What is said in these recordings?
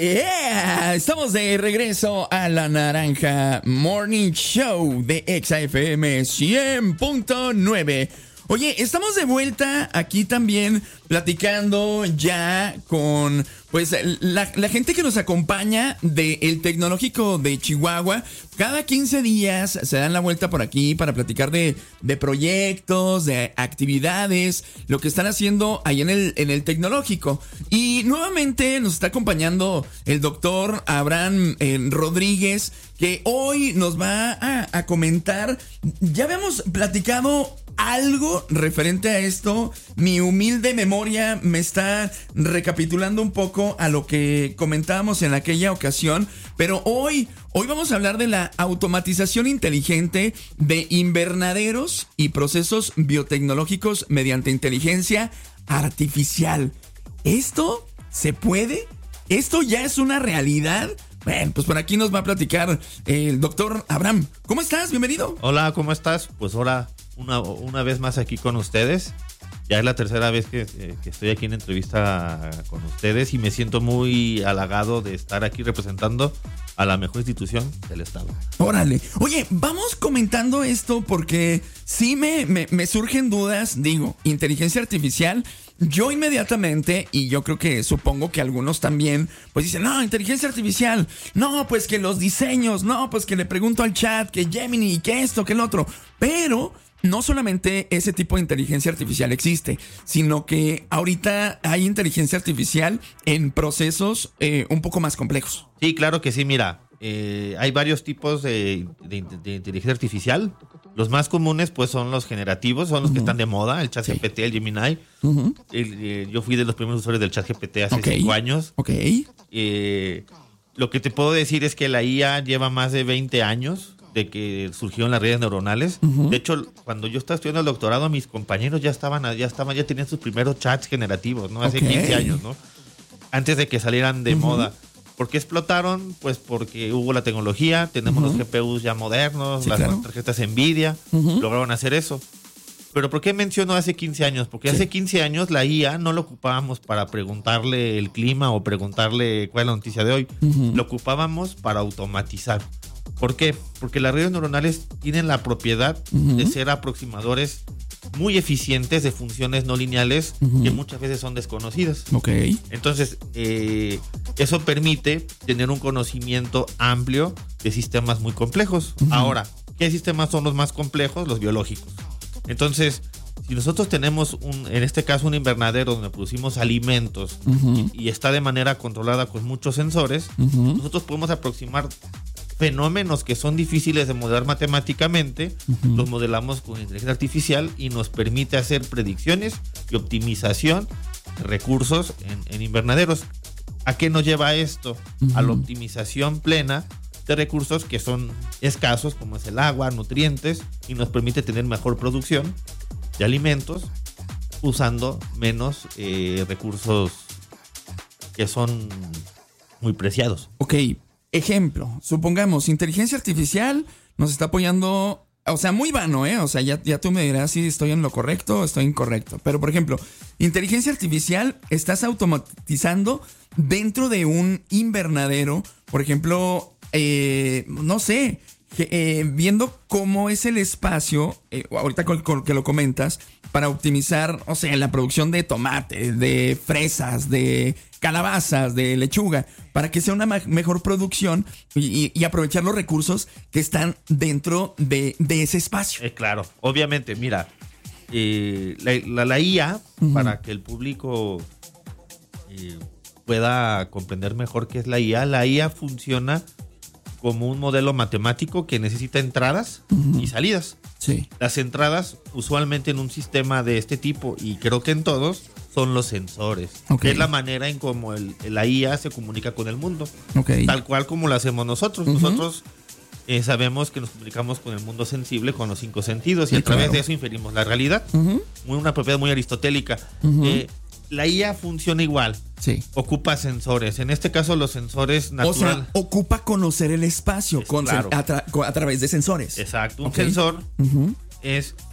Estamos de regreso a La Naranja Morning Show de XFM 100.9. Oye, estamos de vuelta aquí también platicando ya con pues la gente que nos acompaña del Tecnológico de Chihuahua. Cada 15 días se dan la vuelta por aquí para platicar de proyectos, de actividades, lo que están haciendo ahí en el Tecnológico. Y nuevamente nos está acompañando el doctor Abraham Rodríguez, que hoy nos va a comentar. Ya habíamos platicado algo referente a esto. Mi humilde memoria me está recapitulando un poco a lo que comentábamos en aquella ocasión, pero hoy vamos a hablar de la automatización inteligente de invernaderos y procesos biotecnológicos mediante inteligencia artificial. ¿Esto se puede? ¿Esto ya es una realidad? Bueno, pues por aquí nos va a platicar el doctor Abraham. ¿Cómo estás? Bienvenido. Hola, ¿cómo estás? Pues ahora una vez más aquí con ustedes. Ya es la tercera vez que estoy aquí en entrevista con ustedes y me siento muy halagado de estar aquí representando a la mejor institución del estado. Órale. Oye, vamos comentando esto porque sí me surgen dudas. Digo, inteligencia artificial. Yo inmediatamente, y yo creo que supongo que algunos también, pues dicen, no, inteligencia artificial, no, pues que los diseños, no, pues que le pregunto al chat, que Gemini, que esto, que el otro. Pero no solamente ese tipo de inteligencia artificial existe, sino que ahorita hay inteligencia artificial en procesos un poco más complejos. Sí, claro que sí, mira, hay varios tipos de inteligencia artificial. Los más comunes pues son los generativos, son los que están de moda, el ChatGPT, el Gemini. Yo fui de los primeros usuarios del ChatGPT hace 5 años. Lo que te puedo decir es que la IA lleva más de 20 años de que surgieron las redes neuronales. De hecho, cuando yo estaba estudiando el doctorado, mis compañeros ya tenían sus primeros chats generativos, ¿no? Hace 15 años, ¿no? Antes de que salieran de moda. ¿Por qué explotaron? Pues porque hubo la tecnología, tenemos los GPUs ya modernos, las tarjetas Nvidia, lograron hacer eso. Pero ¿por qué menciono hace 15 años? Porque hace 15 años la IA no lo ocupábamos para preguntarle el clima o preguntarle cuál es la noticia de hoy. Lo ocupábamos para automatizar. ¿Por qué? Porque las redes neuronales tienen la propiedad de ser aproximadores muy eficientes de funciones no lineales que muchas veces son desconocidas. Entonces, eso permite tener un conocimiento amplio de sistemas muy complejos. Ahora, ¿qué sistemas son los más complejos? Los biológicos. Entonces, si nosotros tenemos, en este caso, un invernadero donde producimos alimentos y está de manera controlada con muchos sensores, nosotros podemos aproximar fenómenos que son difíciles de modelar matemáticamente, los modelamos con inteligencia artificial y nos permite hacer predicciones y optimización de recursos en invernaderos. ¿A qué nos lleva esto? A la optimización plena de recursos que son escasos, como es el agua, nutrientes, y nos permite tener mejor producción de alimentos usando menos recursos que son muy preciados. Ejemplo, supongamos, inteligencia artificial nos está apoyando, o sea, muy vano, o sea, ya tú me dirás si estoy en lo correcto o estoy incorrecto. Pero, por ejemplo, inteligencia artificial estás automatizando dentro de un invernadero, por ejemplo, no sé, viendo cómo es el espacio, ahorita con que lo comentas, para optimizar, o sea, la producción de tomate, de fresas, de calabazas, de lechuga, para que sea una mejor producción y aprovechar los recursos que están dentro de ese espacio. Claro, obviamente, mira, la IA, para que el público pueda comprender mejor qué es la IA funciona como un modelo matemático que necesita entradas y salidas. Las entradas, usualmente en un sistema de este tipo, y creo que en todos, son los sensores. Que es la manera en cómo la IA se comunica con el mundo. Tal cual como lo hacemos nosotros. Nosotros sabemos que nos comunicamos con el mundo sensible con los 5 sentidos y a través de eso inferimos la realidad. Una propiedad muy aristotélica. La IA funciona igual. Ocupa sensores. En este caso, los sensores naturales. O sea, ocupa conocer el espacio a través de sensores. Exacto. Un sensor es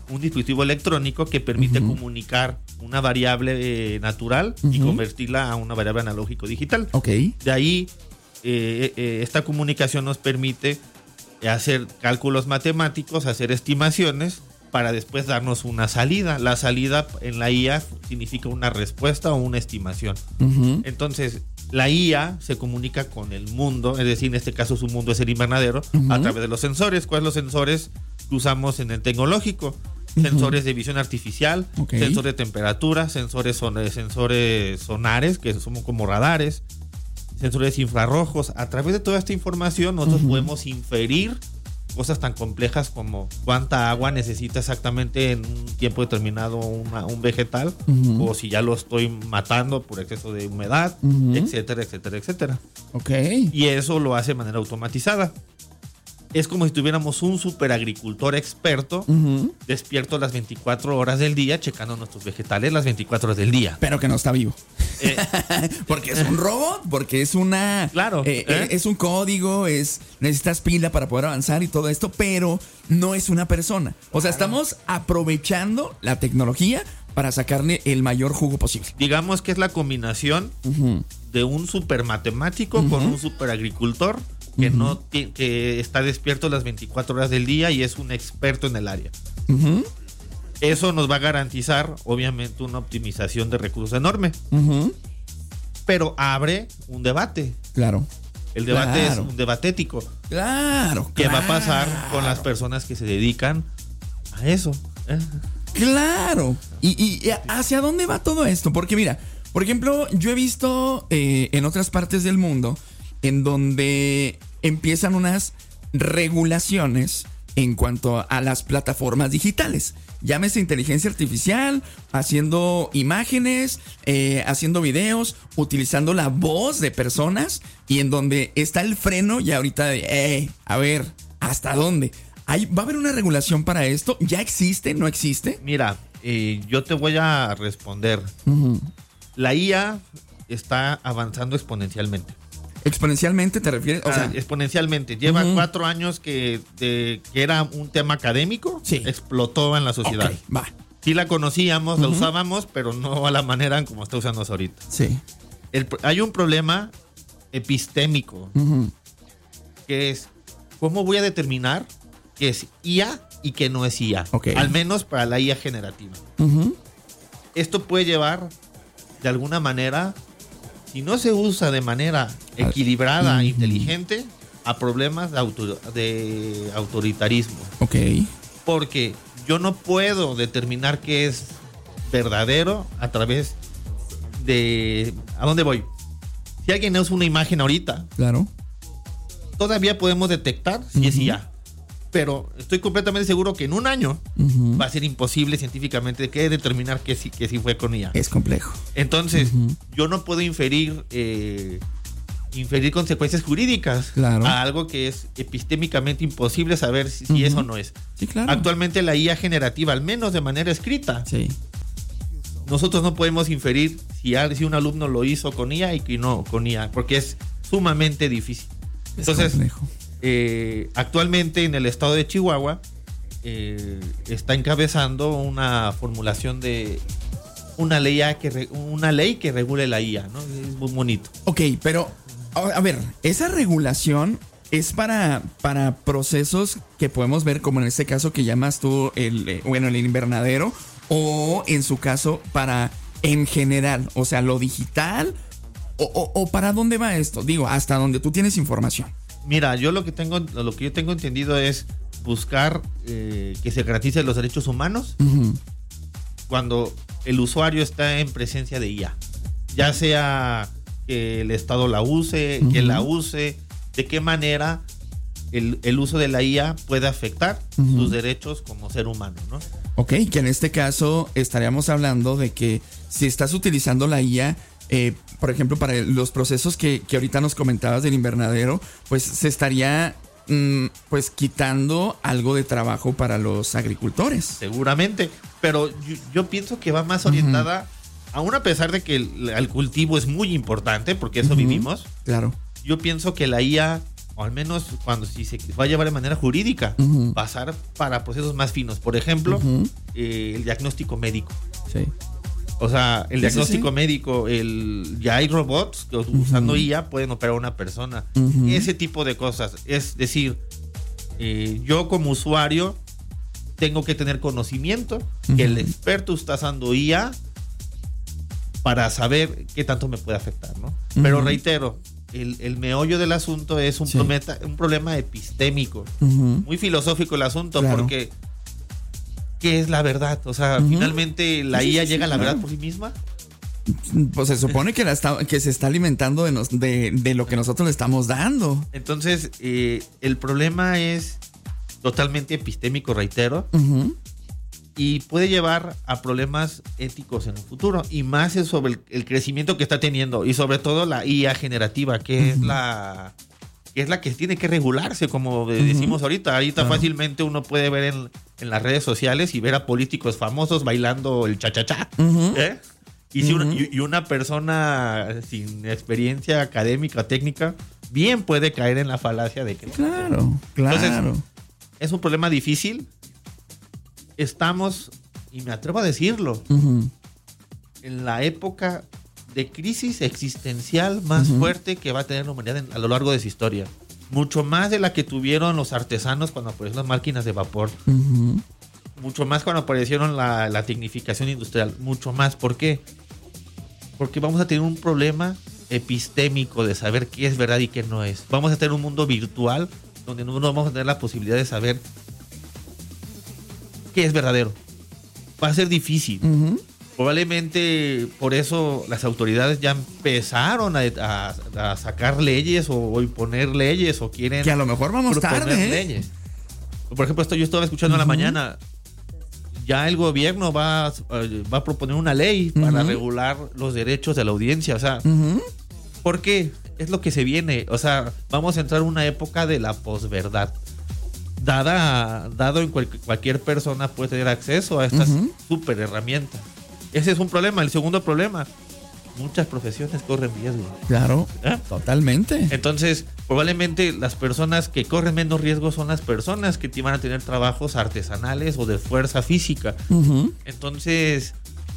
un dispositivo electrónico que permite comunicar una variable natural y convertirla a una variable analógico-digital. Ok. De ahí, esta comunicación nos permite hacer cálculos matemáticos, hacer estimaciones para después darnos una salida. La salida en la IA significa una respuesta o una estimación. Entonces, la IA se comunica con el mundo, es decir, en este caso su mundo es el invernadero, a través de los sensores. ¿Cuáles son los sensores que usamos en el tecnológico? Sensores de visión artificial, sensores de temperatura, sensores sonares, que son como radares, sensores infrarrojos. A través de toda esta información nosotros podemos inferir cosas tan complejas como cuánta agua necesita exactamente en un tiempo determinado un vegetal, o si ya lo estoy matando por exceso de humedad, etcétera, etcétera, etcétera. Y eso lo hace de manera automatizada. Es como si tuviéramos un superagricultor experto despierto las 24 horas del día, checando nuestros vegetales las 24 horas del día. Pero que no está vivo. Porque es un robot, porque es una... Claro. Es un código, necesitas pila para poder avanzar y todo esto, pero no es una persona. O sea, estamos aprovechando la tecnología para sacarle el mayor jugo posible. Digamos que es la combinación de un super matemático con un super agricultor que está despierto las 24 horas del día y es un experto en el área. Eso nos va a garantizar, obviamente, una optimización de recursos enorme. Pero abre un debate. Claro. El debate es un debate ético. Claro. ¿Qué va a pasar con las personas que se dedican a eso? Claro. ¿Y hacia dónde va todo esto? Porque mira, por ejemplo, yo he visto en otras partes del mundo en donde empiezan unas regulaciones en cuanto a las plataformas digitales. Llámese inteligencia artificial, haciendo imágenes, haciendo videos, utilizando la voz de personas, y en donde está el freno ya ahorita de, a ver, ¿hasta dónde? ¿Va a haber una regulación para esto? ¿Ya existe? ¿No existe? Mira, yo te voy a responder. La IA está avanzando exponencialmente. ¿Exponencialmente te refieres? O sea, exponencialmente. Lleva 4 años que era un tema académico. Sí. Explotó en la sociedad. Okay, va. Sí la conocíamos, la usábamos, pero no a la manera en como está usándose ahorita. Sí. Hay un problema epistémico, que es, ¿cómo voy a determinar que es IA y que no es IA? Okay. Al menos para la IA generativa. Esto puede llevar, de alguna manera, si no se usa de manera equilibrada, inteligente, a problemas de autoritarismo. Ok. Porque yo no puedo determinar qué es verdadero a través de... ¿A dónde voy? Si alguien usa una imagen ahorita, claro, todavía podemos detectar si es IA. Pero estoy completamente seguro que en un año va a ser imposible científicamente determinar que sí fue con IA. Es complejo. Entonces, yo no puedo inferir consecuencias jurídicas a algo que es epistémicamente imposible saber si es o no es. Sí, claro. Actualmente la IA generativa, al menos de manera escrita, nosotros no podemos inferir si un alumno lo hizo con IA y que no con IA, porque es sumamente difícil. Entonces, actualmente en el estado de Chihuahua está encabezando una formulación de una ley que regule la IA, ¿no? Es muy bonito. Ok, pero a ver, esa regulación es para procesos que podemos ver, como en este caso que llamas tú el invernadero, o en su caso para en general, o sea, lo digital, o para dónde va esto, digo, hasta donde tú tienes información. Mira, yo lo que yo tengo entendido es buscar que se garanticen los derechos humanos cuando el usuario está en presencia de IA, ya sea que el Estado la use, que la use, de qué manera el uso de la IA puede afectar sus derechos como ser humano, ¿no? Ok, que en este caso estaríamos hablando de que si estás utilizando la IA, por ejemplo, para los procesos que ahorita nos comentabas del invernadero, pues se estaría pues quitando algo de trabajo para los agricultores. Seguramente, pero yo pienso que va más orientada, aún a pesar de que el cultivo es muy importante, porque eso vivimos. Claro. Yo pienso que la IA o al menos si se va a llevar de manera jurídica, pasar para procesos más finos. Por ejemplo, el diagnóstico médico. Sí. O sea, el diagnóstico médico, ya hay robots que usando IA pueden operar a una persona. Ese tipo de cosas. Es decir, yo como usuario tengo que tener conocimiento que el experto está usando IA para saber qué tanto me puede afectar, ¿no? Pero reitero, el meollo del asunto es un problema epistémico. Muy filosófico el asunto, porque ¿qué es la verdad? O sea, finalmente la IA llega a la verdad por sí misma. Pues se supone que se está alimentando de lo que nosotros le estamos dando. Entonces, el problema es totalmente epistémico, reitero, y puede llevar a problemas éticos en el futuro, y más es sobre el crecimiento que está teniendo, y sobre todo la IA generativa, que es la que tiene que regularse, como decimos ahorita. Ahorita fácilmente uno puede ver en las redes sociales y ver a políticos famosos bailando el cha-cha-cha. Y una persona sin experiencia académica, técnica, bien puede caer en la falacia de que... Claro. Entonces, es un problema difícil. Estamos, y me atrevo a decirlo, en la época de crisis existencial más fuerte que va a tener la humanidad a lo largo de su historia. Mucho más de la que tuvieron los artesanos cuando aparecieron las máquinas de vapor. Mucho más cuando aparecieron la tecnificación industrial. Mucho más. ¿Por qué? Porque vamos a tener un problema epistémico de saber qué es verdad y qué no es. Vamos a tener un mundo virtual donde no vamos a tener la posibilidad de saber qué es verdadero. Va a ser difícil. Probablemente por eso las autoridades ya empezaron a sacar leyes o imponer leyes, o quieren que a lo mejor vamos tarde, leyes. Por ejemplo, yo estaba escuchando en la mañana, ya el gobierno va a proponer una ley para regular los derechos de la audiencia. O sea, ¿por qué? Es lo que se viene. O sea, vamos a entrar en una época de la posverdad. Dado en cualquier persona puede tener acceso a estas super herramientas. Ese es un problema. El segundo problema, muchas profesiones corren riesgo. Claro, totalmente. Entonces, probablemente las personas que corren menos riesgo son las personas que van a tener trabajos artesanales o de fuerza física. Entonces,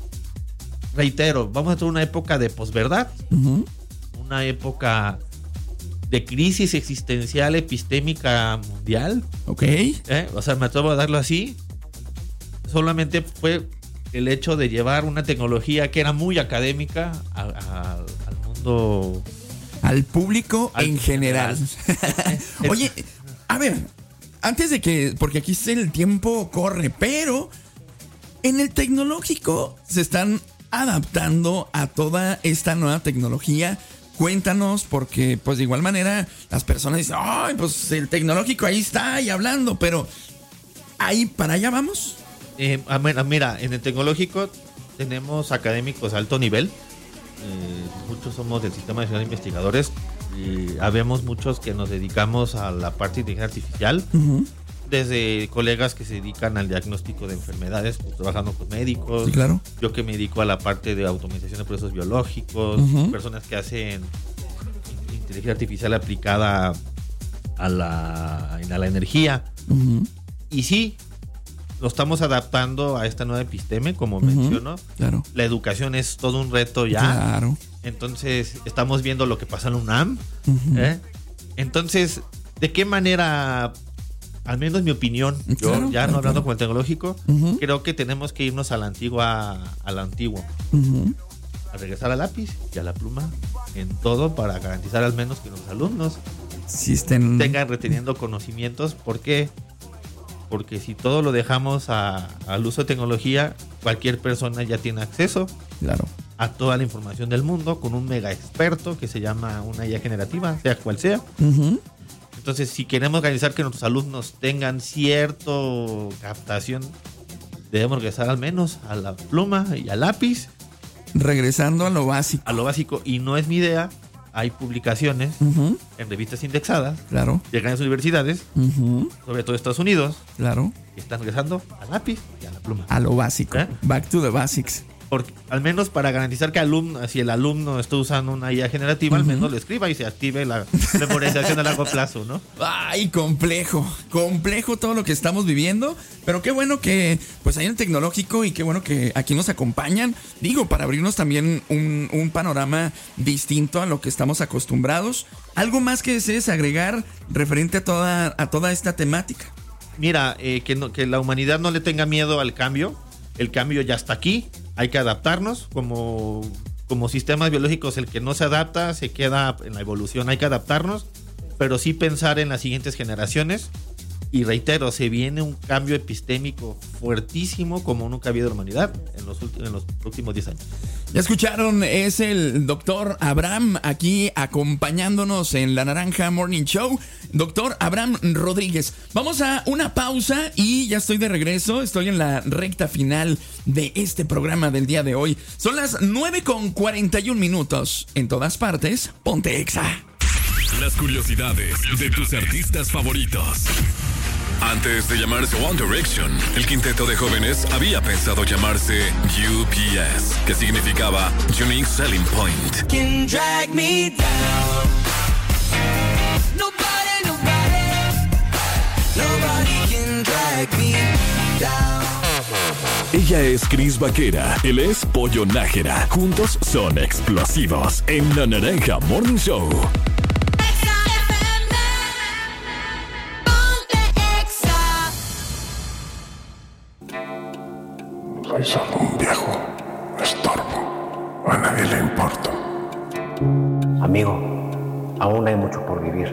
reitero, vamos a tener una época de posverdad, una época de crisis existencial epistémica mundial. Ok. O sea, me atrevo a darlo así. Solamente fue el hecho de llevar una tecnología que era muy académica al mundo, al público en general. Oye, a ver, antes de que, porque aquí el tiempo corre, pero en el tecnológico se están adaptando a toda esta nueva tecnología. Cuéntanos, porque pues de igual manera las personas dicen, ay, pues el tecnológico ahí está y hablando, pero ahí para allá vamos. Mira, en el tecnológico tenemos académicos de alto nivel. Muchos somos del Sistema Nacional de Investigadores y habemos muchos que nos dedicamos a la parte de inteligencia artificial. Desde colegas que se dedican al diagnóstico de enfermedades, pues, trabajando con médicos. Sí, claro. Yo que me dedico a la parte de automatización de procesos biológicos. Personas que hacen inteligencia artificial aplicada a la energía. Y sí, lo estamos adaptando a esta nueva episteme, como menciono. Claro. La educación es todo un reto ya. Claro. Entonces, estamos viendo lo que pasa en la UNAM. Entonces, ¿de qué manera, al menos mi opinión, yo ya no hablando con el tecnológico, creo que tenemos que irnos a la antigua, a regresar al lápiz y a la pluma en todo, para garantizar al menos que los alumnos tengan reteniendo conocimientos? ¿Por qué? Porque si todo lo dejamos al uso de tecnología, cualquier persona ya tiene acceso a toda la información del mundo con un mega experto que se llama una IA generativa, sea cual sea. Entonces, si queremos garantizar que nuestros alumnos tengan cierta captación, debemos regresar al menos a la pluma y al lápiz. Regresando a lo básico. A lo básico. Y no es mi idea. Hay publicaciones en revistas indexadas de grandes universidades, sobre todo Estados Unidos, que están regresando al lápiz y a la pluma. A lo básico. Back to the basics. Porque, al menos para garantizar que si el alumno está usando una IA generativa, al menos lo escriba y se active la memorización a largo plazo, ¿no? Ay, complejo todo lo que estamos viviendo, pero qué bueno que pues hay el tecnológico y qué bueno que aquí nos acompañan, digo, para abrirnos también un panorama distinto a lo que estamos acostumbrados. ¿Algo más que desees agregar referente a toda esta temática? Mira, que la humanidad no le tenga miedo al cambio. El cambio ya está aquí, hay que adaptarnos como sistemas biológicos. El que no se adapta se queda en la evolución, hay que adaptarnos, pero sí pensar en las siguientes generaciones. Y reitero, se viene un cambio epistémico fuertísimo como nunca ha habido en la humanidad en los próximos 10 años. Ya escucharon, es el doctor Abraham aquí acompañándonos en La Naranja Morning Show. Doctor Abraham Rodríguez. Vamos a una pausa y ya estoy de regreso. Estoy en la recta final de este programa del día de hoy. Son las 9:41. En todas partes, ponte Exa. Las curiosidades de tus artistas favoritos. Antes de llamarse One Direction, el quinteto de jóvenes había pensado llamarse UPS, que significaba Unique Selling Point. Can drag me down. Nobody can drag me down. Ella es Cris Vaquera, él es Pollo Nájera. Juntos son explosivos en La Naranja Morning Show. Soy solo un viejo estorbo. A nadie le importo. Amigo, aún hay mucho por vivir.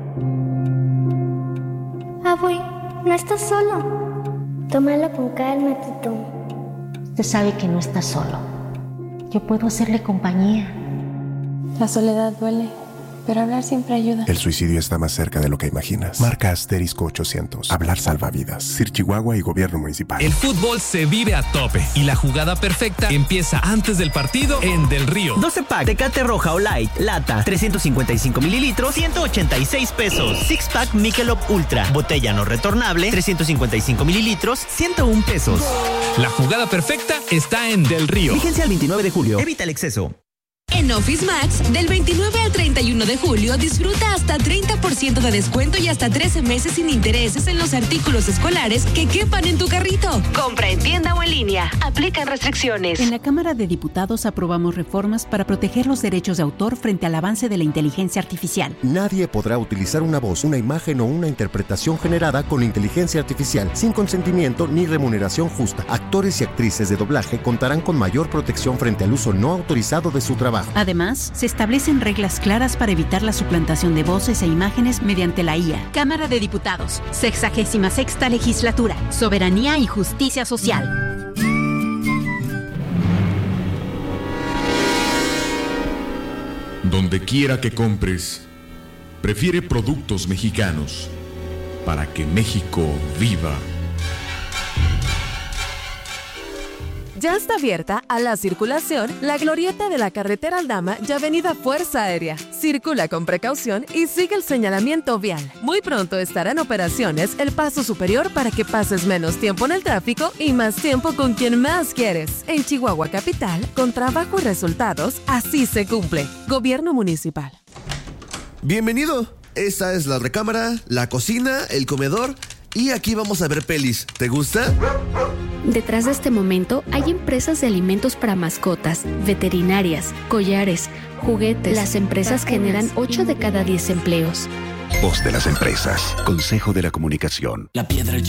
Abuey, no estás solo. Tómalo con calma, Tito. Usted sabe que no está solo. Yo puedo hacerle compañía. La soledad duele, pero hablar siempre ayuda. El suicidio está más cerca de lo que imaginas. Marca asterisco 800. Hablar salva vidas. Sir Chihuahua y Gobierno Municipal. El fútbol se vive a tope y la jugada perfecta empieza antes del partido en Del Río. 12 pack Tecate Roja o Light, lata, 355 mililitros, 186 pesos. 6 pack Michelob Ultra, botella no retornable, 355 mililitros, 101 pesos. La jugada perfecta está en Del Río. Fíjense al 29 de julio. Evita el exceso. En Office Max, del 29 al 31 de julio, disfruta hasta 30% de descuento y hasta 13 meses sin intereses en los artículos escolares que quepan en tu carrito. Compra en tienda o en línea. Aplican restricciones. En la Cámara de Diputados aprobamos reformas para proteger los derechos de autor frente al avance de la inteligencia artificial. Nadie podrá utilizar una voz, una imagen o una interpretación generada con inteligencia artificial sin consentimiento ni remuneración justa. Actores y actrices de doblaje contarán con mayor protección frente al uso no autorizado de su trabajo. Además, se establecen reglas claras para evitar la suplantación de voces e imágenes mediante la IA. Cámara de Diputados, 66ª Legislatura, Soberanía y Justicia Social. Donde quiera que compres, prefiere productos mexicanos para que México viva. Ya está abierta a la circulación la glorieta de la carretera Aldama y avenida Fuerza Aérea. Circula con precaución y sigue el señalamiento vial. Muy pronto estará en operaciones el paso superior para que pases menos tiempo en el tráfico y más tiempo con quien más quieres. En Chihuahua Capital, con trabajo y resultados, así se cumple. Gobierno Municipal. Bienvenido. Esta es la recámara, la cocina, el comedor y aquí vamos a ver pelis. ¿Te gusta? Detrás de este momento hay empresas de alimentos para mascotas, veterinarias, collares, juguetes. Las empresas generan 8 de cada 10 empleos. Voz de las empresas. Consejo de la Comunicación. La piedra